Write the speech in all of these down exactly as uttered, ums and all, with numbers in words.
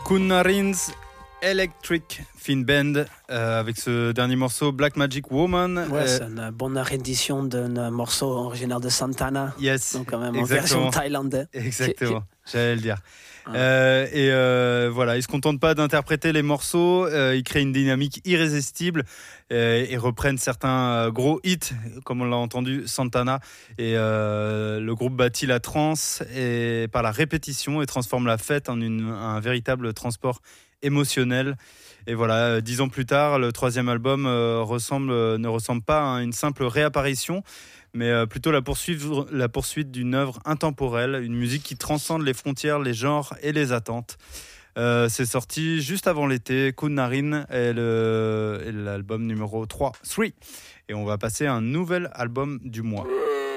Kunarin's Electric Fin Band euh, avec ce dernier morceau Black Magic Woman. Ouais, euh, c'est une bonne réédition d'un morceau originaire de Santana. Yes, donc quand même en exactement. version thaïlandaise. Exactement, j'allais le dire. Ah. Euh, et euh, voilà, il se contente pas d'interpréter les morceaux, euh, il crée une dynamique irrésistible euh, et reprennent certains euh, gros hits, comme on l'a entendu, Santana. Et euh, le groupe bâtit la trance et par la répétition et transforme la fête en une, un véritable transport émotionnel. Et voilà, dix ans plus tard, le troisième album euh, ressemble, euh, ne ressemble pas à une simple réapparition, mais euh, plutôt la poursuite, la poursuite d'une œuvre intemporelle, une musique qui transcende les frontières, les genres et les attentes. Euh, c'est sorti juste avant l'été. Kunarin est, le, est l'album numéro trois. trois. Et on va passer à un nouvel album du mois.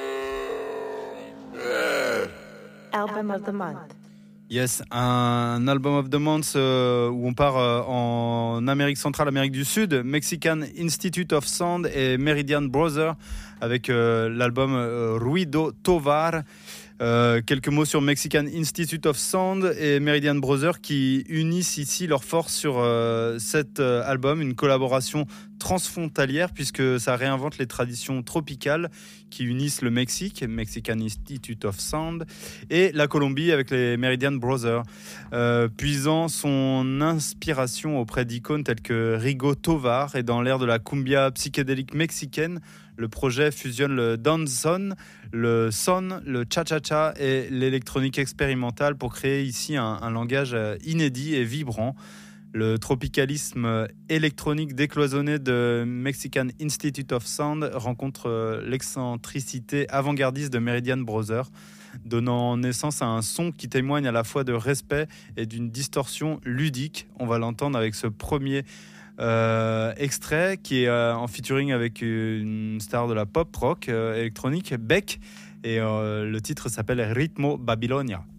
Album of the month. Yes, un album of the month euh, où on part euh, en Amérique centrale, Amérique du Sud, Mexican Institute of Sound et Meridian Brothers avec euh, l'album euh, Ruido Tovar. Euh, quelques mots sur Mexican Institute of Sound et Meridian Brothers qui unissent ici leurs forces sur euh, cet euh, album, une collaboration transfrontalière puisque ça réinvente les traditions tropicales qui unissent le Mexique, Mexican Institute of Sound, et la Colombie avec les Meridian Brothers, euh, puisant son inspiration auprès d'icônes telles que Rigo Tovar et dans l'ère de la cumbia psychédélique mexicaine. Le projet fusionne le danzón, le son, le cha-cha-cha et l'électronique expérimentale pour créer ici un, un langage inédit et vibrant. Le tropicalisme électronique décloisonné de Mexican Institute of Sound rencontre l'excentricité avant-gardiste de Meridian Brothers, donnant naissance à un son qui témoigne à la fois de respect et d'une distorsion ludique. On va l'entendre avec ce premier Euh, extrait qui est euh, en featuring avec une star de la pop rock euh, électronique, Beck, et euh, le titre s'appelle Ritmo Babilonia.